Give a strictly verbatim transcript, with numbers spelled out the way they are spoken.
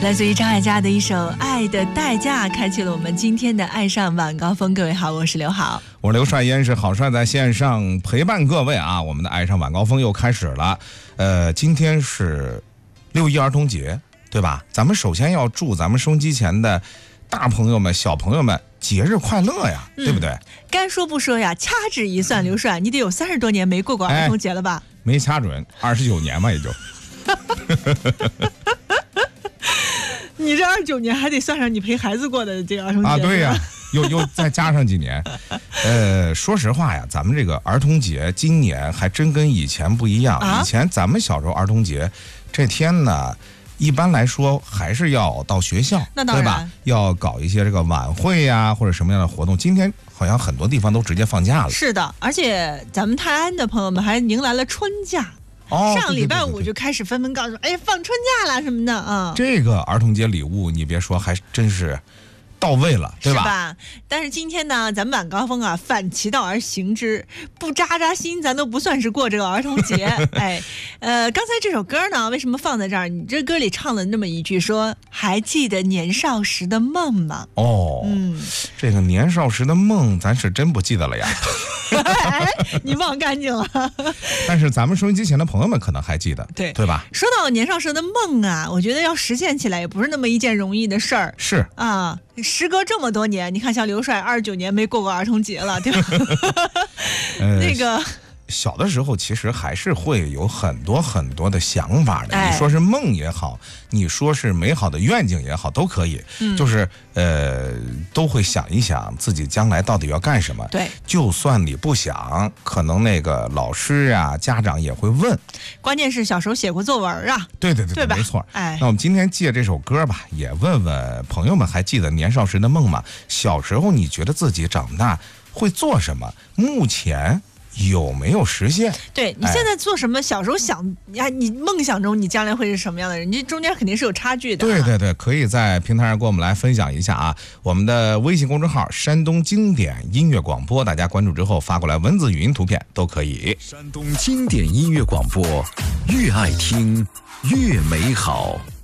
来自于张艾嘉的一首《爱的代价》，开启了我们今天的爱上晚高峰。各位好，我是刘好， 我是刘帅，依然是好帅在线上陪伴各位啊。我们的爱上晚高峰又开始了，呃，今天是六一儿童节，对吧？咱们首先要祝咱们收音机前的大朋友们、小朋友们节日快乐呀，嗯、对不对？ 该说不说呀，掐指一算，刘帅，你得有三十多年没过过儿童节了吧？ 哎、没掐准，二十九年嘛，也就。 你这二十九年还得算上你陪孩子过的这个儿童节啊？ 对呀，又又再加上几年。呃，说实话呀，咱们这个儿童节今年还真跟以前不一样。啊、以前咱们小时候儿童节这天呢，一般来说还是要到学校， 那当然， 对吧？要搞一些这个晚会呀，或者什么样的活动。今天好像很多地方都直接放假了。 是的，而且咱们泰安的朋友们还迎来了春假。 哦、 上礼拜五就开始纷纷告诉，哎，放春假了什么的啊、嗯。 这个儿童节礼物，你别说，还真是到位了，对吧？ 是吧？但是今天呢，咱们晚高峰啊，反其道而行之，不扎扎心，咱都不算是过这个儿童节。哎，呃，刚才这首歌呢，为什么放在这儿？你这歌里唱了那么一句，说还记得年少时的梦吗？ 哦，嗯，这个年少时的梦，咱是真不记得了呀。 哎，你忘干净了。 但是咱们收音机前的朋友们可能还记得， 对对吧？ 说到年少时的梦啊，我觉得要实现起来也不是那么一件容易的事儿。 是啊，时隔这么多年，你看像刘帅二十九年没过过儿童节了，对吧？呃、那个。 小的时候其实还是会有很多很多的想法的， 哎、 你说是梦也好，你说是美好的愿景也好，都可以。嗯、就是呃，都会想一想自己将来到底要干什么。 对， 就算你不想，可能那个老师啊、家长也会问。 关键是小时候写过作文啊。 对对对， 对吧？ 没错。 哎， 那我们今天借这首歌吧，也问问朋友们，还记得年少时的梦吗？小时候你觉得自己长大会做什么？目前有没有实现？ 对，你现在做什么？小时候想呀，你梦想中你将来会是什么样的人？你中间肯定是有差距的、啊。 对对对，可以在平台上跟我们来分享一下啊。我们的微信公众号山东经典音乐广播，大家关注之后发过来文字、语音、图片都可以。 山东经典音乐广播，越爱听越美好。